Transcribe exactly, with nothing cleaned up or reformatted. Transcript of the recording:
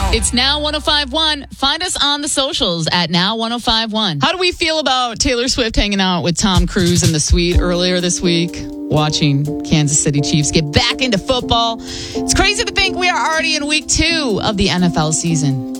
It's Now one oh five point one. Find us on the socials at Now one oh five point one. How do we feel about Taylor Swift hanging out with Tom Cruise in the suite earlier this week, watching Kansas City Chiefs get back into football? It's crazy to think we are already in week two of the N F L season.